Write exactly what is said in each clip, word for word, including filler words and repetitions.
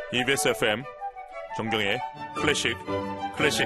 이비에스 에프엠 정경의 클래식 클래식.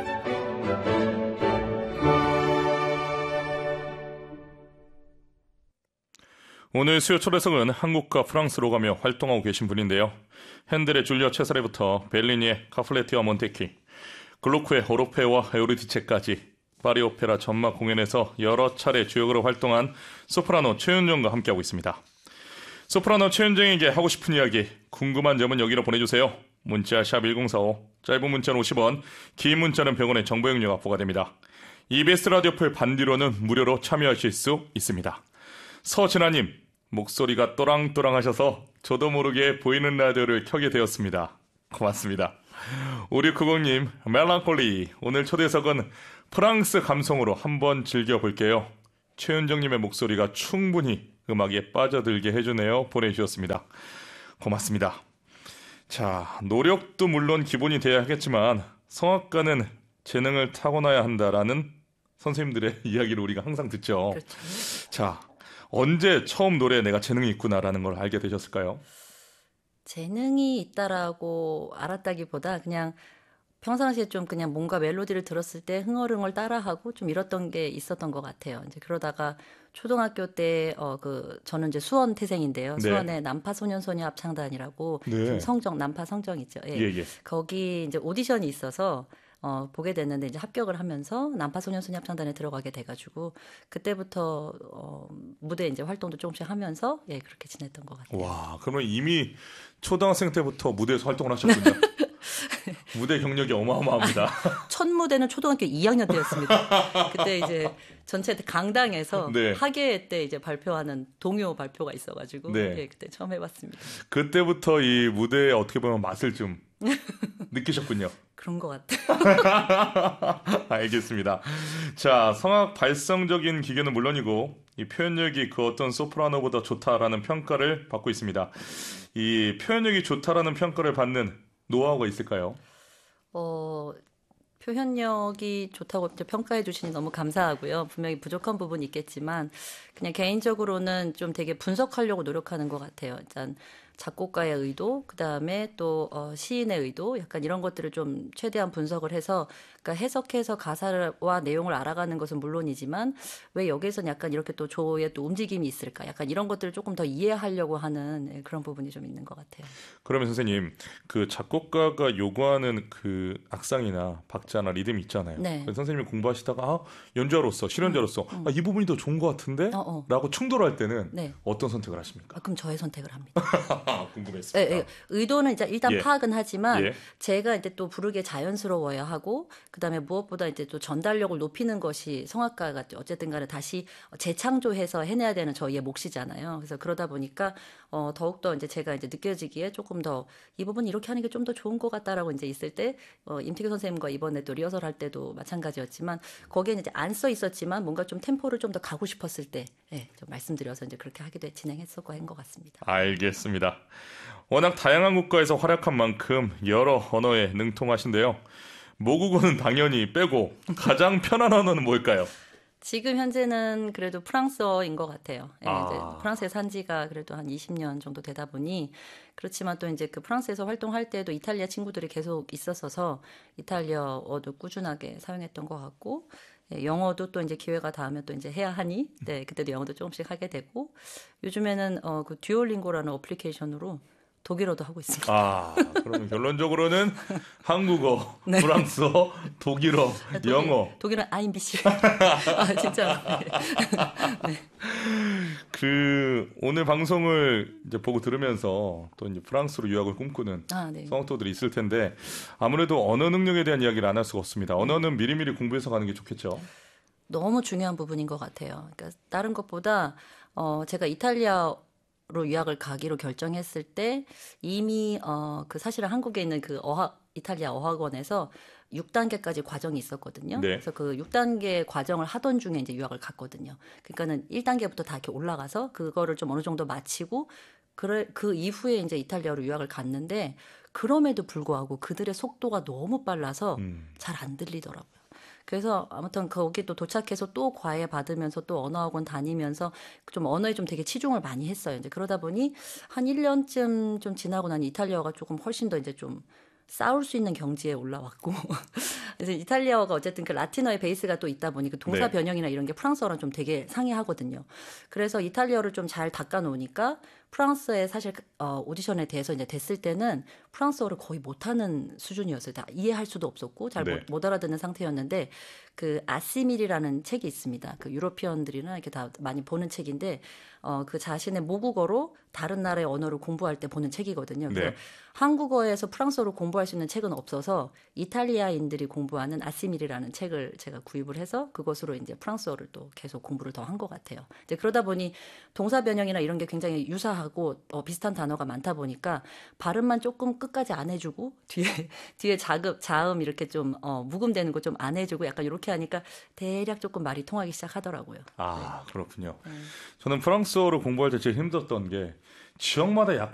오늘 수요 초대석은 한국과 프랑스로 가며 활동하고 계신 분인데요. 핸델의 줄리아 체사레부터 벨리니의 카플레티와 몬테키, 글로크의 오르페와 에우리디체까지 파리 오페라 전막 공연에서 여러 차례 주역으로 활동한 소프라노 최윤정과 함께하고 있습니다. 소프라노 최윤정에게 하고 싶은 이야기, 궁금한 점은 여기로 보내주세요. 문자 샵 일공사오, 짧은 문자는 오십 원, 긴 문자는 백 원의 정보 이용료가 부과됩니다. 이비에스 라디오풀 반디로는 무료로 참여하실 수 있습니다. 서진아님, 목소리가 또랑또랑 하셔서 저도 모르게 보이는 라디오를 켜게 되었습니다. 고맙습니다. 오육구공님, 멜랑콜리, 오늘 초대석은 프랑스 감성으로 한번 즐겨볼게요. 최윤정님의 목소리가 충분히 음악에 빠져들게 해주네요. 보내주셨습니다. 고맙습니다. 자, 노력도 물론 기본이 돼야 하겠지만 성악가는 재능을 타고나야 한다라는 선생님들의 이야기를 우리가 항상 듣죠. 그렇죠. 자, 언제 처음 노래에 내가 재능이 있구나라는 걸 알게 되셨을까요? 재능이 있다라고 알았다기보다 그냥 평상시에 좀 그냥 뭔가 멜로디를 들었을 때 흥얼흥얼 따라하고 좀 이랬던 게 있었던 것 같아요. 이제 그러다가 초등학교 때 어 그 저는 이제 수원 태생인데요. 네. 수원의 남파소년소녀 합창단이라고 네. 성정 남파 성정 있죠. 예. 예, 예. 거기 이제 오디션이 있어서 어 보게 됐는데 이제 합격을 하면서 남파소년소녀 합창단에 들어가게 돼가지고 그때부터 어 무대 이제 활동도 조금씩 하면서 예 그렇게 지냈던 것 같아요. 와, 그러면 이미 초등학생 때부터 무대에서 활동을 하셨군요. 무대 경력이 어마어마합니다. 첫 무대는 초등학교 이 학년 때였습니다. 그때 이제 전체 강당에서 네. 학예 때 이제 발표하는 동요 발표가 있어가지고 네. 예, 그때 처음 해봤습니다. 그때부터 이 무대에 어떻게 보면 맛을 좀 느끼셨군요. 그런 것 같아요. 알겠습니다. 자, 성악 발성적인 기교는 물론이고 이 표현력이 그 어떤 소프라노보다 좋다라는 평가를 받고 있습니다. 이 표현력이 좋다라는 평가를 받는 노하우가 있을까요? 어, 표현력이 좋다고 평가해 주시니 너무 감사하고요. 분명히 부족한 부분이 있겠지만 그냥 개인적으로는 좀 되게 분석하려고 노력하는 것 같아요. 일단 작곡가의 의도, 그 다음에 또 어, 시인의 의도, 약간 이런 것들을 좀 최대한 분석을 해서, 그러니까 해석해서 가사와 내용을 알아가는 것은 물론이지만 왜 여기에서는 약간 이렇게 또 조의 또 움직임이 있을까? 약간 이런 것들을 조금 더 이해하려고 하는 그런 부분이 좀 있는 것 같아요. 그러면 선생님, 그 작곡가가 요구하는 그 악상이나 박자나 리듬이 있잖아요. 네. 그래서 선생님이 공부하시다가 아, 연주자로서, 실연자로서 음, 음. 아, 이 부분이 더 좋은 것 같은데? 어, 어. 라고 충돌할 때는 네. 어떤 선택을 하십니까? 아, 그럼 저의 선택을 합니다. 궁금했습니다. 예, 예. 의도는 이제 일단 예. 파악은 하지만 예. 제가 이제 또 부르기에 자연스러워야 하고 그다음에 무엇보다 이제 또 전달력을 높이는 것이 성악가가 어쨌든 간에 다시 재창조해서 해내야 되는 저희의 몫이잖아요. 그래서 그러다 보니까 어 더욱더 이제 제가 이제 느껴지기에 조금 더 이 부분 이렇게 하는 게 좀 더 좋은 것 같다라고 이제 있을 때 어 임태규 선생님과 이번에 또 리허설 할 때도 마찬가지였지만 거기에는 이제 안 써 있었지만 뭔가 좀 템포를 좀 더 가고 싶었을 때 예, 좀 말씀드려서 이제 그렇게 하게 돼 진행했었고 한 것 같습니다. 알겠습니다. 워낙 다양한 국가에서 활약한 만큼 여러 언어에 능통하신데요. 모국어는 당연히 빼고 가장 편한 언어는 뭘까요? 지금 현재는 그래도 프랑스어인 것 같아요. 예, 아. 이제 프랑스에 산 지가 그래도 한 이십 년 정도 되다 보니 그렇지만 또 이제 그 프랑스에서 활동할 때도 이탈리아 친구들이 계속 있었어서 이탈리아어도 꾸준하게 사용했던 것 같고 예, 영어도 또 이제 기회가 닿으면 또 이제 해야 하니 네, 그때도 영어도 조금씩 하게 되고 요즘에는 어, 그 듀오링고라는 어플리케이션으로 독일어도 하고 있습니다. 아, 그러면 결론적으로는 한국어, 네. 프랑스어, 독일어, 독일, 영어. 독일은 아임비시. 아, 진짜. 네. 그 오늘 방송을 이제 보고 들으면서 또 이제 프랑스로 유학을 꿈꾸는 아, 네. 성악도들이 있을 텐데 아무래도 언어 능력에 대한 이야기를 안 할 수가 없습니다. 언어는 미리미리 공부해서 가는 게 좋겠죠. 너무 중요한 부분인 것 같아요. 그러니까 다른 것보다 어, 제가 이탈리아 로 유학을 가기로 결정했을 때 이미 어, 그 사실은 한국에 있는 그 어학 이탈리아 어학원에서 육 단계까지 과정이 있었거든요. 네. 그래서 그 육 단계 과정을 하던 중에 이제 유학을 갔거든요. 그러니까는 일 단계부터 다 이렇게 올라가서 그거를 좀 어느 정도 마치고 그래, 그 이후에 이제 이탈리아로 유학을 갔는데 그럼에도 불구하고 그들의 속도가 너무 빨라서 음. 잘 안 들리더라고요. 그래서 아무튼 거기 또 도착해서 또 과외 받으면서 또 언어학원 다니면서 좀 언어에 좀 되게 치중을 많이 했어요. 이제 그러다 보니 한 일 년쯤 좀 지나고 나니 이탈리아어가 조금 훨씬 더 이제 좀 싸울 수 있는 경지에 올라왔고 그래서 이탈리아어가 어쨌든 그 라틴어의 베이스가 또 있다 보니 그 동사 네. 변형이나 이런 게 프랑스어랑 좀 되게 상이하거든요. 그래서 이탈리아어를 좀 잘 닦아 놓으니까 프랑스에 사실 어, 오디션에 대해서 이제 됐을 때는 프랑스어를 거의 못하는 수준이었어요. 다 이해할 수도 없었고 잘 못 네. 못 알아듣는 상태였는데 그 아시밀이라는 책이 있습니다. 그 유로피언들이나 이렇게 다 많이 보는 책인데 어, 그 자신의 모국어로 다른 나라의 언어를 공부할 때 보는 책이거든요. 그래서 네. 한국어에서 프랑스어를 공부할 수 있는 책은 없어서 이탈리아인들이 공부하는 아시밀이라는 책을 제가 구입을 해서 그것으로 이제 프랑스어를 또 계속 공부를 더 한 것 같아요. 이제 그러다 보니 동사 변형이나 이런 게 굉장히 유사하고 어, 비슷한 단어가 많다 보니까 발음만 조금 끝까지 안 해주고 뒤에 뒤에 자급 자음 이렇게 좀 어, 묵음되는 거 좀 안 해주고 약간 이렇게 하니까 대략 조금 말이 통하기 시작하더라고요. 아, 그렇군요. 네. 저는 프랑스어를 공부할 때 제일 힘들었던 게 지역마다